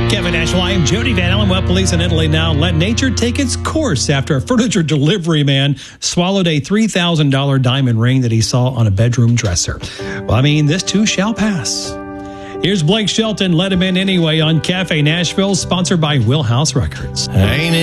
Kevin Nashville, I am Jody Van Allen. Well, police in Italy now let nature take its course after a furniture delivery man swallowed a $3,000 diamond ring that he saw on a bedroom dresser. Well, I mean, this too shall pass. Here's Blake Shelton, Let Him In Anyway on Cafe Nashville, sponsored by Wheelhouse Records. Ain't